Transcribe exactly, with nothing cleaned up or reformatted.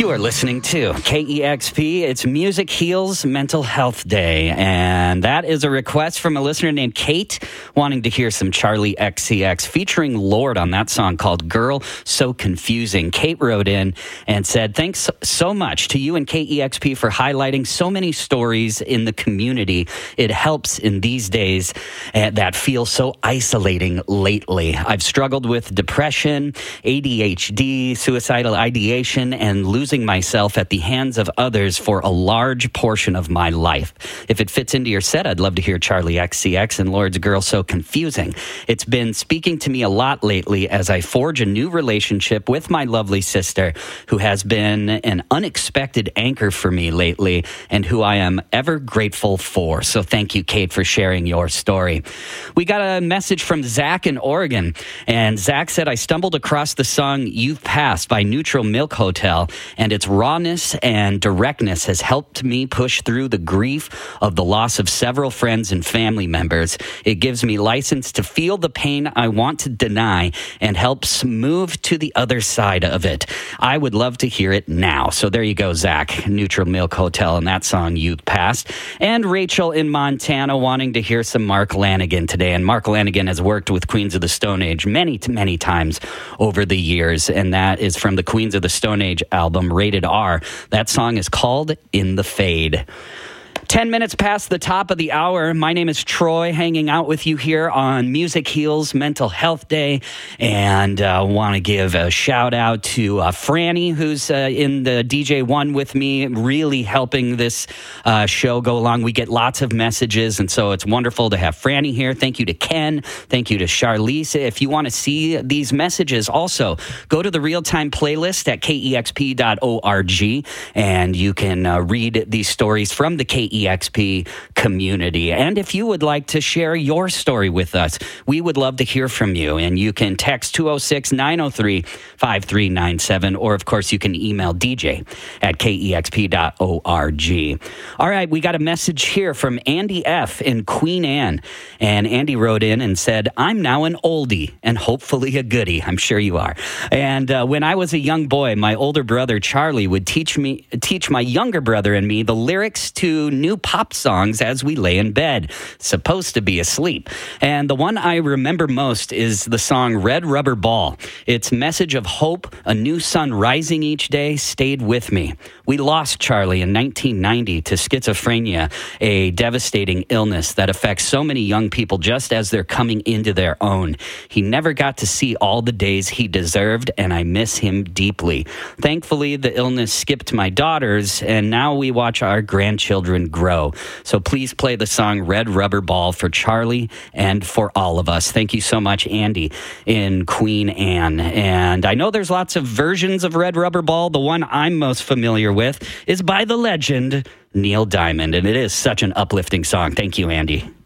You are listening to K E X P. It's Music Heals Mental Health Day. And that is a request from a listener named Kate wanting to hear some Charlie X C X featuring Lorde on that song called Girl So Confusing. Kate wrote in and said, thanks so much to you and K E X P for highlighting so many stories in the community. It helps in these days uh, that feel so isolating lately. I've struggled with depression, A D H D, suicidal ideation, and losing myself at the hands of others for a large portion of my life. If it fits into your set, I'd love to hear Charlie X C X and Lorde's Girl So Confusing. It's been speaking to me a lot lately as I forge a new relationship with my lovely sister, who has been an unexpected anchor for me lately and who I am ever grateful for. So thank you, Kate, for sharing your story. We got a message from Zach in Oregon, and Zach said, I stumbled across the song You've Passed by Neutral Milk Hotel, and its rawness and directness has helped me push through the grief of the loss of several friends and family members. It gives me license to feel the pain I want to deny and helps move to the other side of it. I would love to hear it now. So there you go, Zach, Neutral Milk Hotel, and that song You've Passed. And Rachel in Montana wanting to hear some Mark Lanegan today. And Mark Lanegan has worked with Queens of the Stone Age many, many times over the years, and that is from the Queens of the Stone Age album, Rated R. That song is called In the Fade. Ten minutes past the top of the hour. My name is Troy, hanging out with you here on Music Heals Mental Health Day, and I uh, want to give a shout out to uh, Franny, who's uh, in the D J one with me, really helping this uh, show go along. We get lots of messages, and so it's wonderful to have Franny here. Thank you to Ken. Thank you to Charlize. If you want to see these messages, also go to the real-time playlist at K E X P dot org, and you can uh, read these stories from the K E X P community. And if you would like to share your story with us, we would love to hear from you. And you can text two oh six, nine oh three, five three nine seven, or of course you can email D J at K E X P dot org. All right, we got a message here from Andy F. in Queen Anne. And Andy wrote in and said, I'm now an oldie and hopefully a goodie. I'm sure you are. And uh, when I was a young boy, my older brother Charlie would teach me, teach my younger brother and me the lyrics to new pop songs as we lay in bed, supposed to be asleep. And the one I remember most is the song Red Rubber Ball. Its message of hope, a new sun rising each day, stayed with me. We lost Charlie in nineteen ninety to schizophrenia, a devastating illness that affects so many young people just as they're coming into their own. He never got to see all the days he deserved, and I miss him deeply. Thankfully, the illness skipped my daughters, and now we watch our grandchildren grow. So please play the song Red Rubber Ball for Charlie and for all of us. Thank you so much, Andy in Queen Anne. And I know there's lots of versions of Red Rubber Ball. The one I'm most familiar with is by the legend Neil Diamond, and it is such an uplifting song. Thank you, Andy.